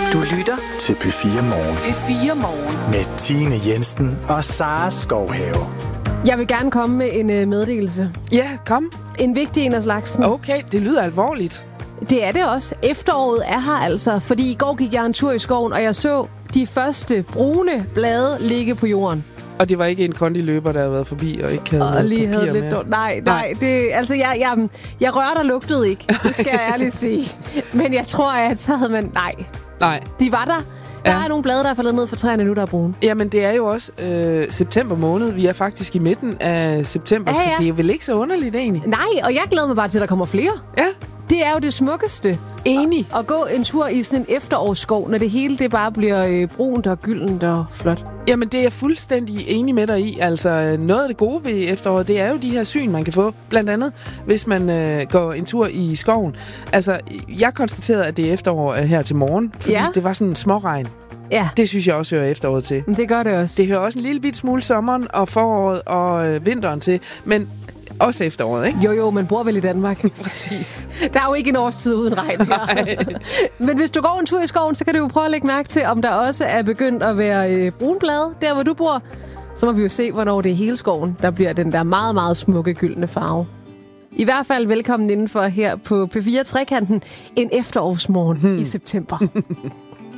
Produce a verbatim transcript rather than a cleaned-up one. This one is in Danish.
Du lytter til P fire Morgen. P fire Morgen. Med Tine Jensen og Sara Skovhave. Jeg vil gerne komme med en øh, meddelelse. Ja, kom. En vigtig en af slagsen. Okay, det lyder alvorligt. Det er det også. Efteråret er her altså, fordi i går gik jeg en tur i skoven, og jeg så de første brune blade ligge på jorden. Og det var ikke en kondiløber, der havde været forbi og ikke havde og lige papir havde lidt med. dårligt. Nej, nej. Det, altså, jeg, jeg, jeg rørte og lugtede ikke. Det skal jeg ærligt sige. Men jeg tror, at så havde man... Nej. Nej. De var der. Der Ja. er nogle blade, der er faldet ned for træerne nu, der er brune. Jamen, det er jo også øh, september måned. Vi er faktisk i midten af september, Ja, ja. så det er vel ikke så underligt egentlig. Nej, og jeg glæder mig bare til, at der kommer flere. Ja, Det er jo det smukkeste. enig. At gå en tur i sådan en efterårsskov, når det hele det bare bliver øh, brunt og gyldent og flot. Jamen, det er jeg fuldstændig enig med dig i. Altså, noget af det gode ved efteråret, det er jo de her syn, man kan få. Blandt andet, hvis man øh, går en tur i skoven. Altså, jeg konstaterede, at det er efterår øh, her til morgen, fordi Ja. det var sådan en småregn. Ja, Det synes jeg også hører efteråret til. men det gør det også. Det hører også en lille bit smule sommeren og foråret og øh, vinteren til, men også efteråret, ikke? Jo, jo, man bor vel i Danmark. Præcis. Der er jo ikke en årstid uden regn her. Men hvis du går en tur i skoven, så kan du jo prøve at lægge mærke til, om der også er begyndt at være øh, brunblade, der hvor du bor. Så må vi jo se, hvornår det er hele skoven, der bliver den der meget, meget smukke gyldne farve. I hvert fald velkommen indenfor her på P fire Trekanten en efterårsmorgen hmm. i september.